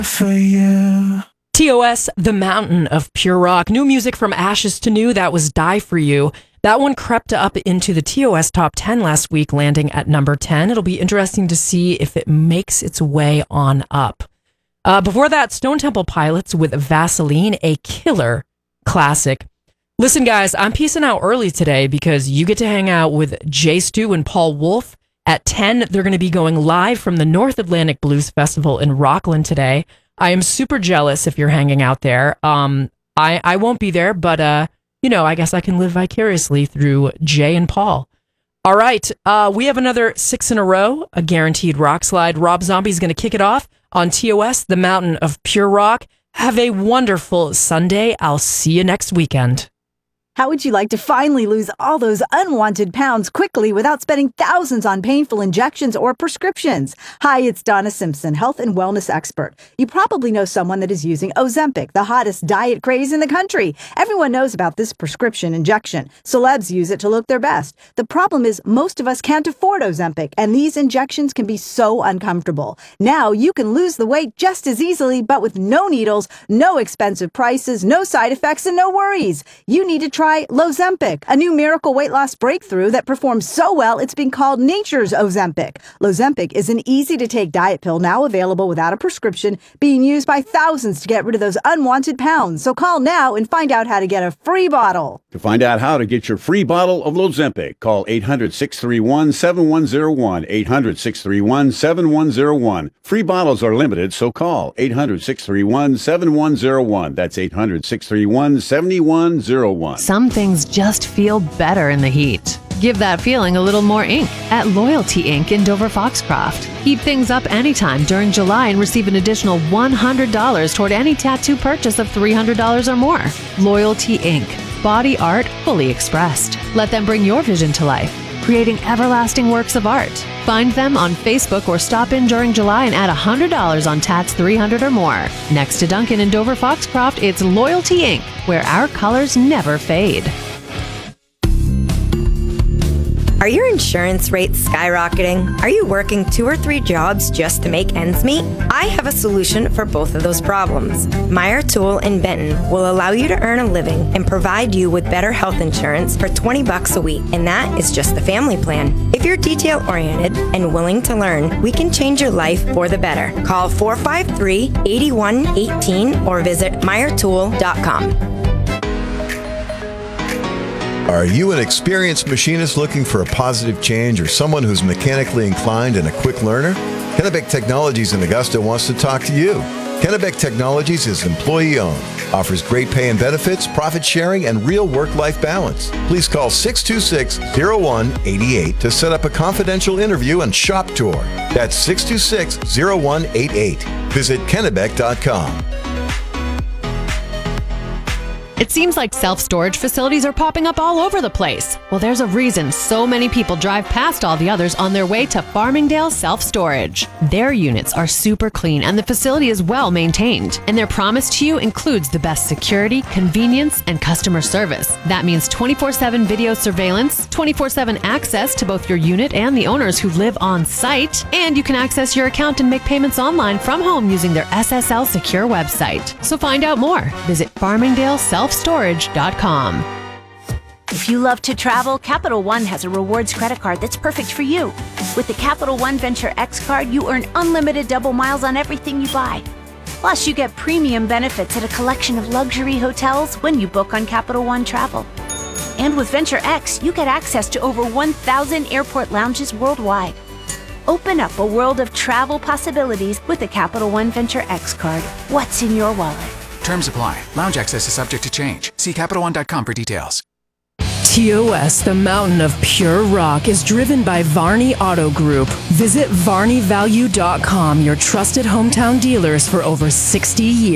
For you. TOS, The Mountain of Pure Rock. New music from Ashes to New. That was Die For You. That one crept up into the TOS top 10 last week, landing at number 10. It'll be interesting to see if it makes its way on up. Before that, Stone Temple Pilots with Vaseline, a killer classic. Listen, guys, I'm peacing out early today because you get to hang out with Jay Stu and Paul Wolf. At 10, they're going to be going live from the North Atlantic Blues Festival in Rockland today. I am super jealous if you're hanging out there. I won't be there, but, I guess I can live vicariously through Jay and Paul. All right, we have another 6 in a row, a guaranteed rock slide. Rob Zombie's going to kick it off on TOS, The Mountain of Pure Rock. Have a wonderful Sunday. I'll see you next weekend. How would you like to finally lose all those unwanted pounds quickly without spending thousands on painful injections or prescriptions? Hi, it's Donna Simpson, health and wellness expert. You probably know someone that is using Ozempic, the hottest diet craze in the country. Everyone knows about this prescription injection. Celebs use it to look their best. The problem is most of us can't afford Ozempic, and these injections can be so uncomfortable. Now you can lose the weight just as easily, but with no needles, no expensive prices, no side effects, and no worries. You need to try Lozempic, a new miracle weight loss breakthrough that performs so well it's been called nature's Ozempic. Lozempic is an easy-to-take diet pill now available without a prescription, being used by thousands to get rid of those unwanted pounds. So call now and find out how to get a free bottle. To find out how to get your free bottle of Lozempic, call 800-631-7101, 800-631-7101. Free bottles are limited, so call 800-631-7101. That's 800-631-7101. Some things just feel better in the heat. Give that feeling a little more ink at Loyalty Ink in Dover Foxcroft. Heat things up anytime during July and receive an additional $100 toward any tattoo purchase of $300 or more. Loyalty Ink. Body art fully expressed. Let them bring your vision to life, creating everlasting works of art. Find them on Facebook or stop in during July and add $100 on tats $300 or more. Next to Duncan in Dover Foxcroft, it's Loyalty Ink, where our colors never fade. Are your insurance rates skyrocketing? Are you working 2 or 3 jobs just to make ends meet? I have a solution for both of those problems. Meyer Tool in Benton will allow you to earn a living and provide you with better health insurance for $20 a week, and that is just the family plan. If you're detail-oriented and willing to learn, we can change your life for the better. Call 453-8118 or visit meyertool.com. Are you an experienced machinist looking for a positive change or someone who's mechanically inclined and a quick learner? Kennebec Technologies in Augusta wants to talk to you. Kennebec Technologies is employee-owned, offers great pay and benefits, profit sharing, and real work-life balance. Please call 626-0188 to set up a confidential interview and shop tour. That's 626-0188. Visit kennebec.com. It seems like self-storage facilities are popping up all over the place. Well, there's a reason so many people drive past all the others on their way to Farmingdale Self-Storage. Their units are super clean and the facility is well maintained. And their promise to you includes the best security, convenience, and customer service. That means 24/7 video surveillance, 24/7 access to both your unit and the owners who live on site, and you can access your account and make payments online from home using their SSL secure website. So find out more. Visit FarmingdaleSelfStorage.com. If you love to travel, Capital One has a rewards credit card that's perfect for you. With the Capital One Venture X card, you earn unlimited double miles on everything you buy. Plus, you get premium benefits at a collection of luxury hotels when you book on Capital One Travel. And with Venture X, you get access to over 1,000 airport lounges worldwide. Open up a world of travel possibilities with the Capital One Venture X card. What's in your wallet? Terms apply. Lounge access is subject to change. See CapitalOne.com for details. TOS, the Mountain of Pure Rock, is driven by Varney Auto Group. Visit VarneyValue.com, your trusted hometown dealers for over 60 years.